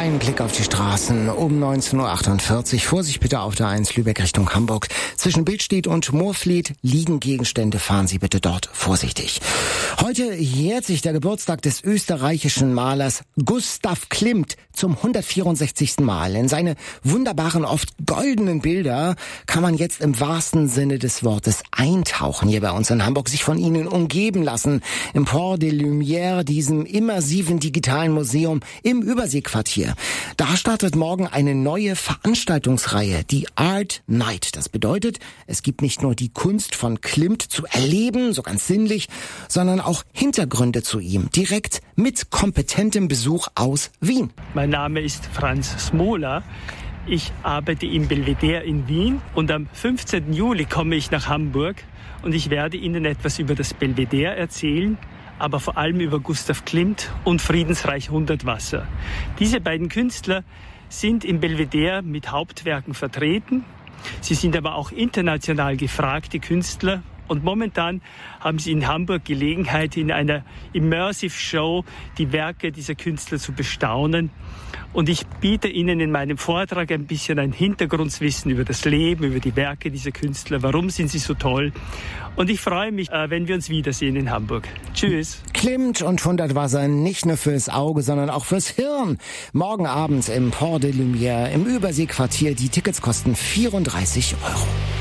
Ein Blick auf die Straßen um 19.48 Uhr. Vorsicht bitte auf der 1 Lübeck Richtung Hamburg. Zwischen Billstedt und Moorfleet liegen Gegenstände. Fahren Sie bitte dort vorsichtig. Heute jährt sich der Geburtstag des österreichischen Malers Gustav Klimt zum 164. Mal. In seine wunderbaren, oft goldenen Bilder kann man jetzt im wahrsten Sinne des Wortes eintauchen hier bei uns in Hamburg, sich von ihnen umgeben lassen. Im Port des Lumières, diesem immersiven digitalen Museum im Überseequartier. Da startet morgen eine neue Veranstaltungsreihe, die Art Night. Das bedeutet, es gibt nicht nur die Kunst von Klimt zu erleben, so ganz sinnlich, sondern auch Hintergründe zu ihm, direkt mit kompetentem Besuch aus Wien. Mein Name ist Franz Smola. Ich arbeite im Belvedere in Wien und am 15. Juli komme ich nach Hamburg und ich werde Ihnen etwas über das Belvedere erzählen, aber vor allem über Gustav Klimt und Friedensreich Hundertwasser. Diese beiden Künstler sind im Belvedere mit Hauptwerken vertreten. Sie sind aber auch international gefragte Künstler. Und momentan haben Sie in Hamburg Gelegenheit, in einer Immersive Show die Werke dieser Künstler zu bestaunen. Und ich biete Ihnen in meinem Vortrag ein bisschen ein Hintergrundwissen über das Leben, über die Werke dieser Künstler. Warum sind sie so toll? Und ich freue mich, wenn wir uns wiedersehen in Hamburg. Tschüss. Klimt und Hundertwasser nicht nur fürs Auge, sondern auch fürs Hirn. Morgen Abend im Port des Lumières im Überseequartier. Die Tickets kosten 34 €.